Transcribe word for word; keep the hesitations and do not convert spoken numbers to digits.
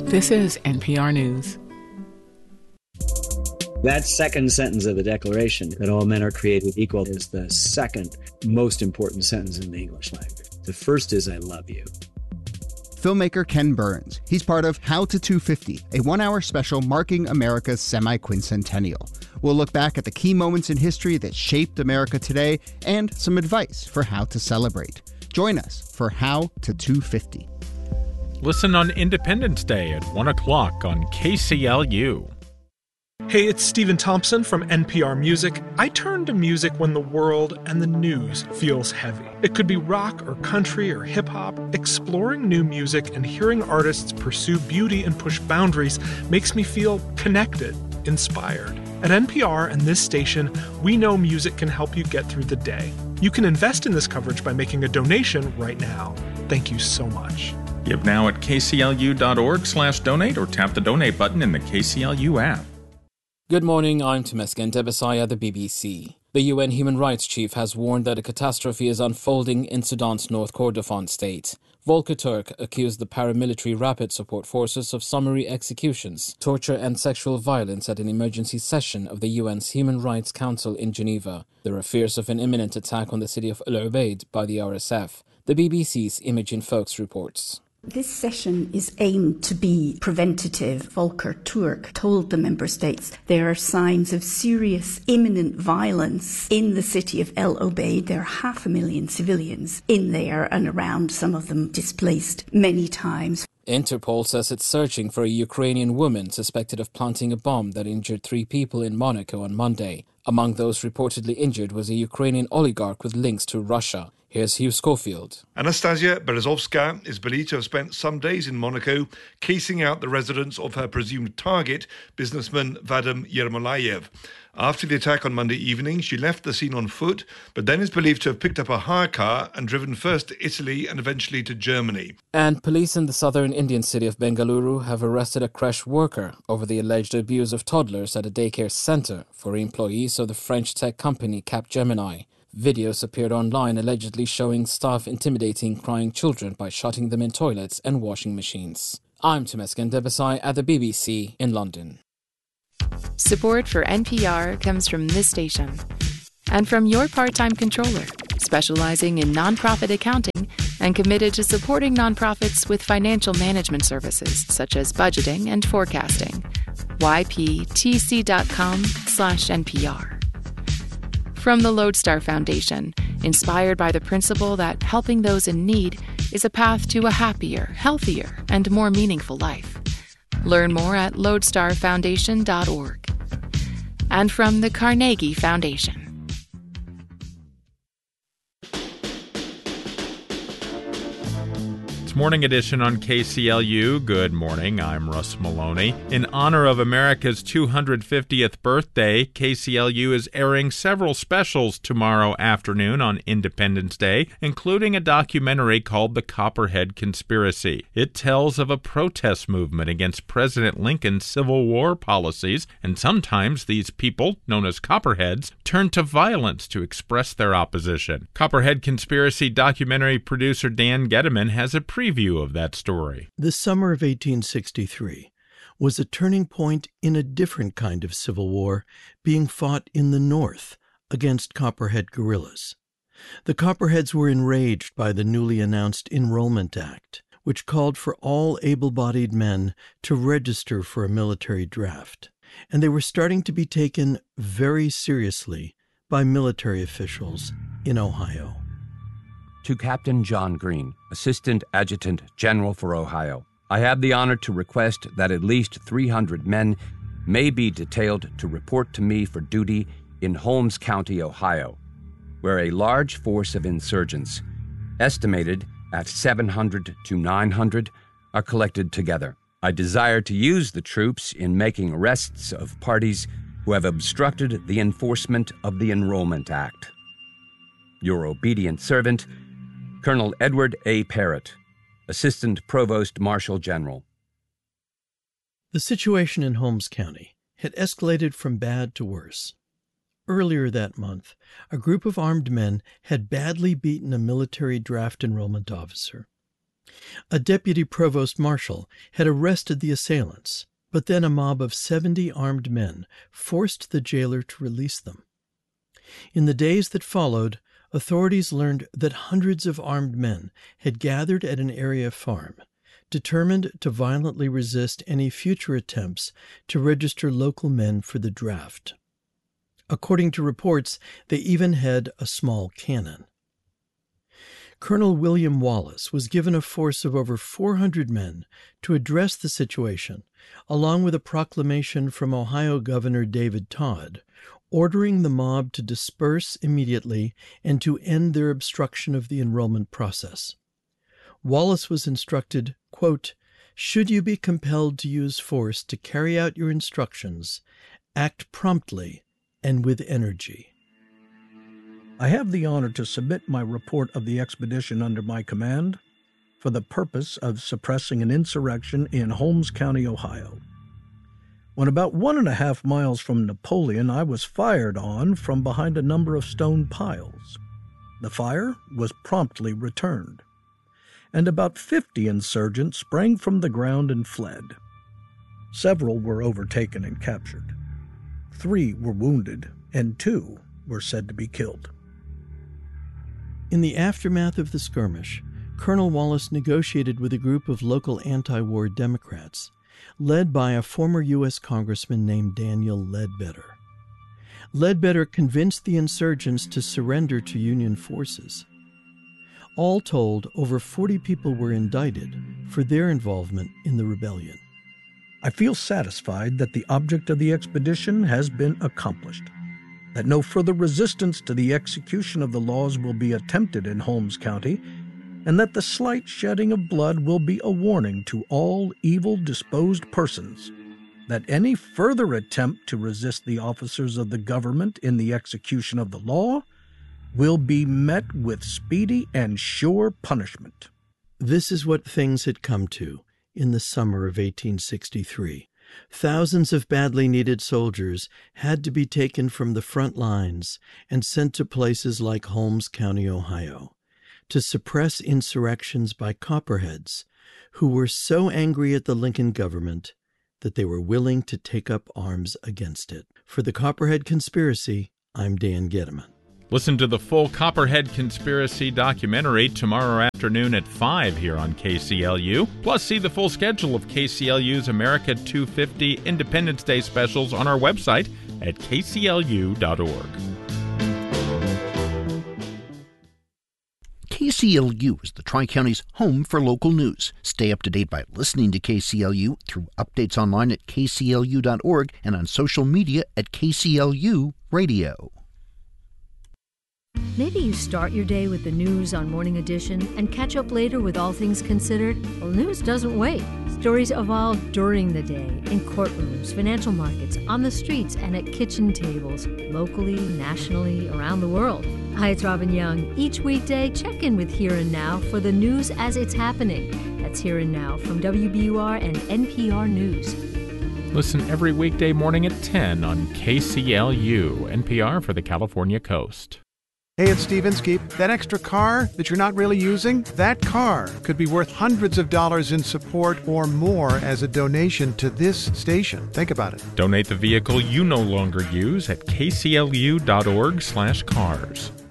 This is N P R News. That second sentence of the Declaration, that all men are created equal, is the second most important sentence in the English language. The first is, I love you. Filmmaker Ken Burns. He's part of How to two fifty, a one-hour special marking America's semi-quincentennial. We'll look back at the key moments in history that shaped America today and some advice for how to celebrate. Join us for How to two fifty. Listen on Independence Day at one o'clock on K C L U. Hey, it's Stephen Thompson from N P R Music. I turn to music when the world and the news feels heavy. It could be rock or country or hip-hop. Exploring new music and hearing artists pursue beauty and push boundaries makes me feel connected, inspired. At N P R and this station, we know music can help you get through the day. You can invest in this coverage by making a donation right now. Thank you so much. Give now at kclu.org slash donate or tap the donate button in the K C L U app. Good morning, I'm Temesgen Debesai at the B B C. The U N Human Rights Chief has warned that a catastrophe is unfolding in Sudan's North Kordofan state. Volker Turk accused the paramilitary Rapid Support Forces of summary executions, torture and sexual violence at an emergency session of the U N's Human Rights Council in Geneva. There are fears of an imminent attack on the city of El Obeid by the R S F. The B B C's Imogen Folks reports. This session is aimed to be preventative. Volker Turk told the member states there are signs of serious imminent violence in the city of El Obeid. There are half a million civilians in there and around, some of them displaced many times. Interpol says it's searching for a Ukrainian woman suspected of planting a bomb that injured three people in Monaco on Monday. Among those reportedly injured was a Ukrainian oligarch with links to Russia. Here's Hugh Schofield. Anastasia Berezovska is believed to have spent some days in Monaco casing out the residence of her presumed target, businessman Vadim Yermolayev. After the attack on Monday evening, she left the scene on foot, but then is believed to have picked up a hire car and driven first to Italy and eventually to Germany. And police in the southern Indian city of Bengaluru have arrested a creche worker over the alleged abuse of toddlers at a daycare center for employees of the French tech company Capgemini. Videos appeared online allegedly showing staff intimidating crying children by shutting them in toilets and washing machines. I'm Temesgen Debesai at the B B C in London. Support for N P R comes from this station and from your part-time controller, specializing in nonprofit accounting and committed to supporting nonprofits with financial management services such as budgeting and forecasting. Y P T C dot com slash N P R. From the Lodestar Foundation, inspired by the principle that helping those in need is a path to a happier, healthier, and more meaningful life. Learn more at lodestar foundation dot org. And from the Carnegie Foundation. Morning edition on K C L U. Good morning, I'm Russ Maloney. In honor of America's two hundred fiftieth birthday, K C L U is airing several specials tomorrow afternoon on Independence Day, including a documentary called The Copperhead Conspiracy. It tells of a protest movement against President Lincoln's Civil War policies, and sometimes these people, known as Copperheads, turn to violence to express their opposition. Copperhead Conspiracy documentary producer Dan Gediman has a pre preview of that story. The summer of eighteen sixty-three was a turning point in a different kind of civil war being fought in the North against Copperhead guerrillas. The Copperheads were enraged by the newly announced Enrollment Act, which called for all able-bodied men to register for a military draft, and they were starting to be taken very seriously by military officials in Ohio. To Captain John Green, Assistant Adjutant General for Ohio, I have the honor to request that at least three hundred men may be detailed to report to me for duty in Holmes County, Ohio, where a large force of insurgents, estimated at seven hundred to nine hundred, are collected together. I desire to use the troops in making arrests of parties who have obstructed the enforcement of the Enrollment Act. Your obedient servant, Colonel Edward A. Parrott, Assistant Provost Marshal General. The situation in Holmes County had escalated from bad to worse. Earlier that month, a group of armed men had badly beaten a military draft enrollment officer. A deputy provost marshal had arrested the assailants, but then a mob of seventy armed men forced the jailer to release them. In the days that followed, authorities learned that hundreds of armed men had gathered at an area farm, determined to violently resist any future attempts to register local men for the draft. According to reports, they even had a small cannon. Colonel William Wallace was given a force of over four hundred men to address the situation, along with a proclamation from Ohio Governor David Todd, ordering the mob to disperse immediately and to end their obstruction of the enrollment process. Wallace was instructed, quote, "Should you be compelled to use force to carry out your instructions, act promptly and with energy." I have the honor to submit my report of the expedition under my command for the purpose of suppressing an insurrection in Holmes County, Ohio. When about one and a half miles from Napoleon, I was fired on from behind a number of stone piles. The fire was promptly returned, and about fifty insurgents sprang from the ground and fled. Several were overtaken and captured. Three were wounded, and two were said to be killed. In the aftermath of the skirmish, Colonel Wallace negotiated with a group of local anti-war Democrats, led by a former U S congressman named Daniel Ledbetter. Ledbetter convinced the insurgents to surrender to Union forces. All told, over forty people were indicted for their involvement in the rebellion. I feel satisfied that the object of the expedition has been accomplished, that no further resistance to the execution of the laws will be attempted in Holmes County, and that the slight shedding of blood will be a warning to all evil-disposed persons that any further attempt to resist the officers of the government in the execution of the law will be met with speedy and sure punishment. This is what things had come to in the summer of eighteen sixty-three. Thousands of badly needed soldiers had to be taken from the front lines and sent to places like Holmes County, Ohio, to suppress insurrections by Copperheads who were so angry at the Lincoln government that they were willing to take up arms against it. For the Copperhead Conspiracy, I'm Dan Gettleman. Listen to the full Copperhead Conspiracy documentary tomorrow afternoon at five here on K C L U. Plus, see the full schedule of K C L U's America two fifty Independence Day specials on our website at k c l u dot org. K C L U is the Tri-County's home for local news. Stay up to date by listening to K C L U through updates online at k c l u dot org and on social media at K C L U Radio. Maybe you start your day with the news on Morning Edition and catch up later with All Things Considered. Well, news doesn't wait. Stories evolve during the day, in courtrooms, financial markets, on the streets, and at kitchen tables, locally, nationally, around the world. Hi, it's Robin Young. Each weekday, check in with Here and Now for the news as it's happening. That's Here and Now from W B U R and N P R News. Listen every weekday morning at ten on K C L U, N P R for the California Coast. Hey, it's Steve Inskeep. That extra car that you're not really using, that car could be worth hundreds of dollars in support or more as a donation to this station. Think about it. Donate the vehicle you no longer use at k c l u dot org slash cars.